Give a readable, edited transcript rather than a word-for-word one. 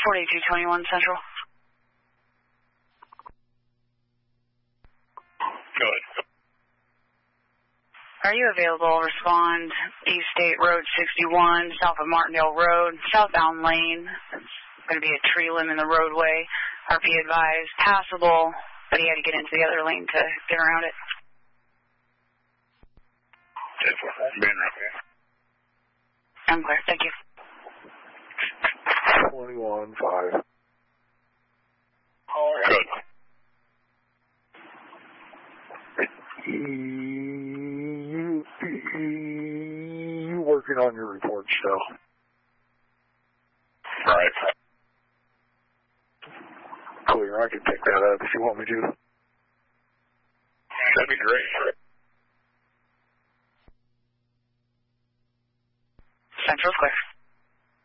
4221 Central. Good. Are you available? Respond. East State Road 61, south of Martindale Road, southbound lane. There's going to be a tree limb in the roadway. RP advised passable, but he had to get into the other lane to get around it. I'm clear. Thank you. 21-5. Good. You working on your report still? Right. Clear. I can pick that up if you want me to. That'd be great. Central's clear.